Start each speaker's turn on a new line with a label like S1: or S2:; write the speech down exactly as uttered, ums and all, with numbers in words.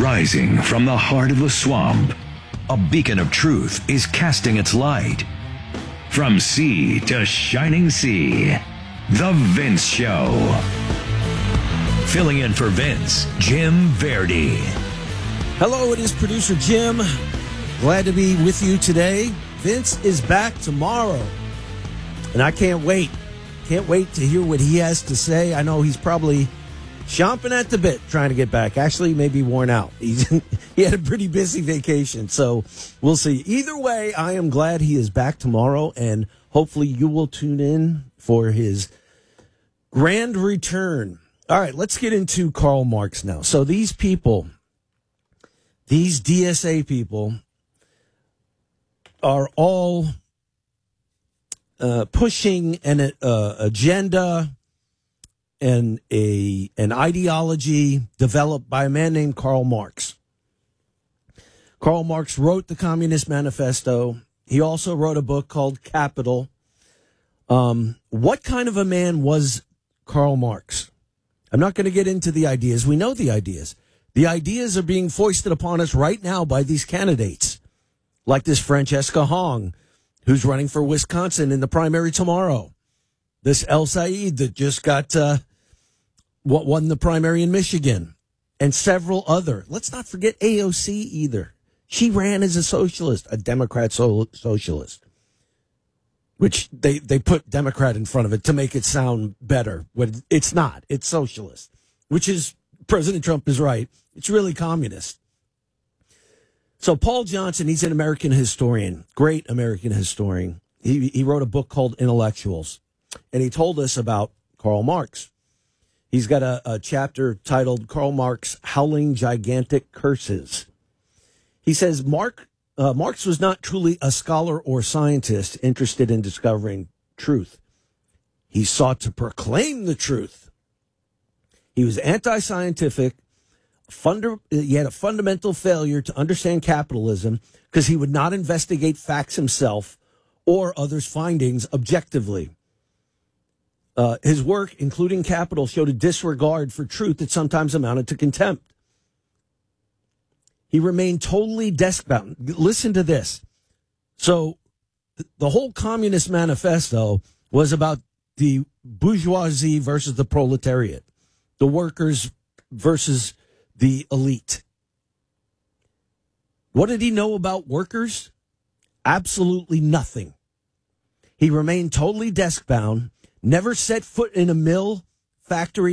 S1: Rising from the heart of the swamp, a beacon of truth is casting its light. From sea to shining sea, The Vince Show. Filling in for Vince, Jim Verdi.
S2: Hello, it is producer Jim. Glad to be with you today. Vince is back tomorrow, and I can't wait. Can't wait to hear what he has to say. I know he's probably chomping at the bit trying to get back. Actually, he may be worn out. He's, he had a pretty busy vacation, so we'll see. Either way, I am glad he is back tomorrow, and hopefully you will tune in for his grand return. All right, let's get into Karl Marx now. So these people, these D S A people, are all uh, pushing an uh, agenda and a an ideology developed by a man named Karl Marx. Karl Marx wrote the Communist Manifesto. He also wrote a book called Capital. Um, what kind of a man was Karl Marx? I'm not going to get into the ideas. We know the ideas. The ideas are being foisted upon us right now by these candidates, like this Francesca Hong, who's running for Wisconsin in the primary tomorrow. This El Said that just got uh, what won the primary in Michigan, and several other. Let's not forget A O C either. She ran as a socialist, a Democrat so- socialist, which they, they put Democrat in front of it to make it sound better. When it's not. It's socialist, which is, President Trump is right. It's really communist. So Paul Johnson, he's an American historian, great American historian. He, he wrote a book called Intellectuals, and he told us about Karl Marx. He's got a, a chapter titled Karl Marx, Howling Gigantic Curses. He says Mark, uh, Marx was not truly a scholar or scientist interested in discovering truth. He sought to proclaim the truth. He was anti-scientific. Funda- he had a fundamental failure to understand capitalism because he would not investigate facts himself or others' findings objectively. Uh, his work, including Capital, showed a disregard for truth that sometimes amounted to contempt. He remained totally desk-bound. Listen to this. So th- the whole Communist Manifesto was about the bourgeoisie versus the proletariat, the workers versus the elite. What did he know about workers? Absolutely nothing. He remained totally desk-bound, never set foot in a mill, factory,